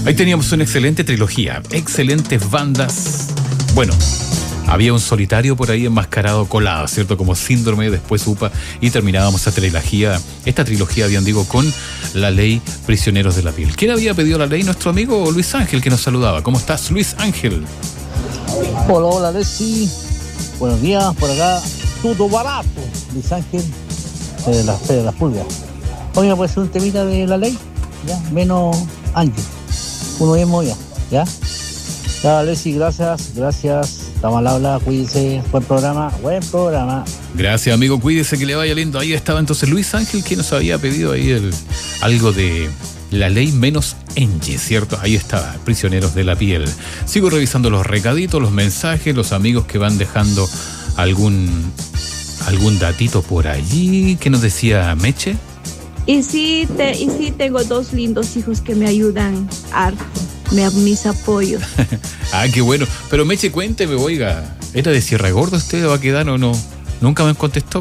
Ahí teníamos una excelente trilogía, excelentes bandas. Bueno, había un solitario por ahí enmascarado, colado, ¿cierto? Como Síndrome, después UPA, y terminábamos esta trilogía, bien digo, con La Ley, Prisioneros de la Piel. ¿Quién había pedido La Ley? Nuestro amigo Luis Ángel, que nos saludaba. ¿Cómo estás, Luis Ángel? Hola, hola, Leslie. Buenos días, por acá, Tuto Barato, Luis Ángel, de las Pulgas. Hoy me puede ser un temita de La Ley, ya, menos Ángel. Uno mismo ya. Ya, Leslie, gracias. Estamos al habla, cuídense, buen programa. Gracias, amigo, cuídese, que le vaya lindo. Ahí estaba entonces Luis Ángel, que nos había pedido ahí algo de La Ley menos Enge, ¿cierto? Ahí estaba, Prisioneros de la Piel. Sigo revisando los recaditos, los mensajes, los amigos que van dejando algún datito por allí. ¿Qué nos decía Meche? Y sí, tengo 2 lindos hijos que me ayudan harto. Mis apoyos. Ah, qué bueno. Pero Meche, cuénteme, oiga, ¿era de Sierra Gorda usted o Baquedano o no? Nunca me contestó.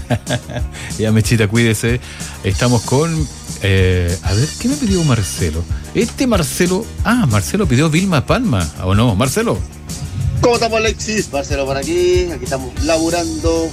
Ya, Mechita, cuídese. Estamos con... a ver, ¿qué me pidió Marcelo? Marcelo pidió Vilma Palma, ¿o no? Marcelo. ¿Cómo estamos, Alexis? Marcelo por aquí estamos laburando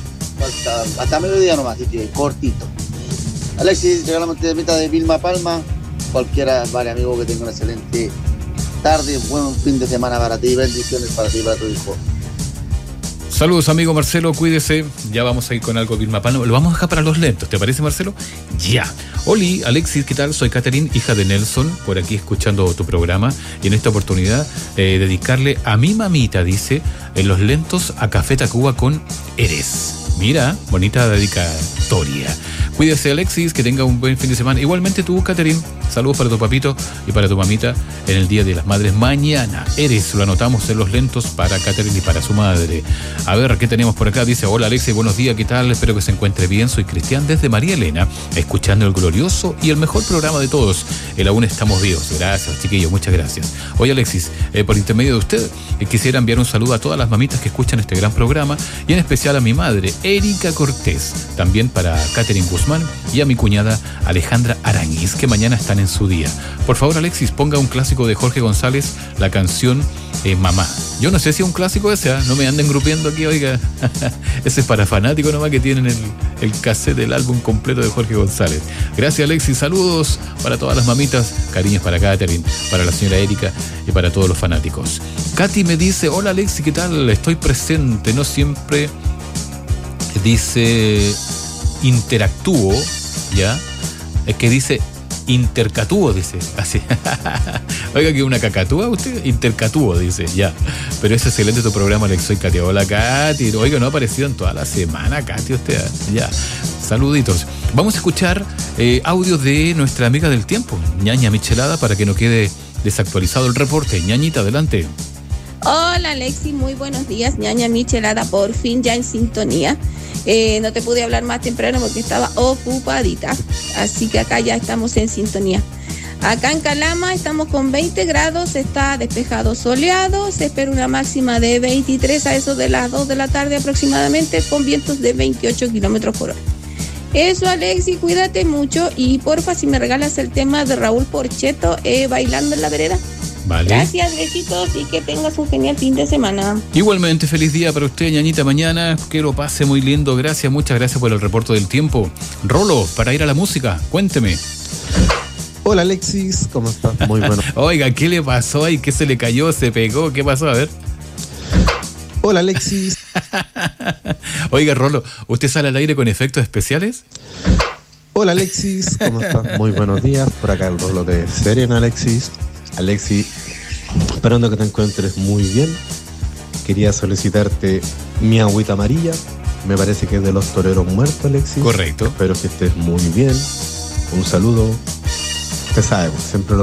hasta mediodía nomás, así que cortito. Alexis, regalamos la mitad de Vilma Palma. Cualquiera, vale, amigo, que tenga una excelente tarde, buen fin de semana para ti, bendiciones para ti y para tu hijo. Saludos, amigo Marcelo, cuídese. Ya vamos a ir con algo de Vilma Palma. Lo vamos a dejar para los lentos, ¿te parece, Marcelo? Ya. Oli, Alexis, ¿qué tal? Soy Catherine, hija de Nelson, por aquí escuchando tu programa. Y en esta oportunidad, dedicarle a mi mamita, dice, en los lentos a Café Tacuba con Eres. Mira, bonita dedicatoria. Cuídese, Alexis, que tenga un buen fin de semana. Igualmente tú, Catherine, saludos para tu papito y para tu mamita en el Día de las Madres. Mañana, Eres, lo anotamos en los lentos para Catherine y para su madre. A ver, ¿qué tenemos por acá? Dice, hola, Alexis, buenos días, ¿qué tal? Espero que se encuentre bien. Soy Cristian desde María Elena, escuchando el glorioso y el mejor programa de todos, el Aún Estamos Vivos. Gracias, chiquillos, muchas gracias. Oye, Alexis, por intermedio de usted, quisiera enviar un saludo a todas las mamitas que escuchan este gran programa y en especial a mi madre, Erika Cortés, también para Catherine Guzmán y a mi cuñada Alejandra Aranguiz, que mañana están en su día. Por favor, Alexis, ponga un clásico de Jorge González, la canción Mamá. Yo no sé si es un clásico ese, no me anden grupiendo aquí, oiga. Ese es para fanáticos nomás que tienen el cassette del álbum completo de Jorge González. Gracias, Alexis, saludos para todas las mamitas, cariños para Catherine, para la señora Erika y para todos los fanáticos. Katy me dice, hola Alexis, ¿qué tal? Estoy presente, no siempre... Dice interactúo, ¿ya? Es que dice intercatúo, dice así. Oiga, que una cacatúa usted, intercatúo, dice, ya. Pero es excelente tu programa, Alex. Soy Katy. Hola, Katy. Oiga, no ha aparecido en toda la semana, Katy, usted, ya. Saluditos. Vamos a escuchar audios de nuestra amiga del tiempo, Ñaña Michelada, para que no quede desactualizado el reporte. Ñañita, adelante. Hola, Alexis, muy buenos días. Ñaña Michelada, por fin ya en sintonía. No te pude hablar más temprano porque estaba ocupadita, así que acá ya estamos en sintonía. Acá en Calama estamos con 20 grados, está despejado, soleado, se espera una máxima de 23 a eso de las 2 de la tarde aproximadamente, con vientos de 28 kilómetros por hora. Eso, Alexi, cuídate mucho y porfa, si me regalas el tema de Raúl Porchetto, Bailando en la Vereda. Vale. Gracias, besitos y que tengas un genial fin de semana. Igualmente, feliz día para usted, Ñañita, mañana. Que lo pase muy lindo. Gracias, muchas gracias por el reporte del tiempo. Rolo, para ir a la música, cuénteme. Hola, Alexis, ¿cómo estás? Muy bueno. Oiga, ¿qué le pasó ahí? ¿Qué se le cayó? ¿Se pegó? ¿Qué pasó? A ver. Hola, Alexis. Oiga, Rolo, ¿usted sale al aire con efectos especiales? Hola, Alexis, ¿cómo estás? Muy buenos días. Por acá el Rolo de Serena, Alexis, esperando que te encuentres muy bien. Quería solicitarte mi agüita amarilla. Me parece que es de los toreros muertos, Alexis. Correcto. Espero que estés muy bien. Un saludo. Te sabemos, siempre lo